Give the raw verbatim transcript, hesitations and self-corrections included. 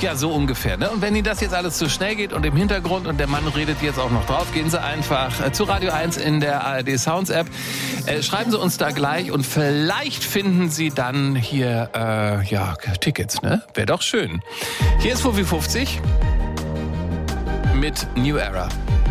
Ja, so ungefähr. Ne? Und wenn Ihnen das jetzt alles zu schnell geht und im Hintergrund und der Mann redet jetzt auch noch drauf, gehen Sie einfach äh, zu Radio eins in der A R D Sounds App. Äh, schreiben Sie uns da gleich und vielleicht finden Sie dann hier äh, ja, Tickets. Ne? Wäre doch schön. Hier ist Fuffi fünfzig mit New Era.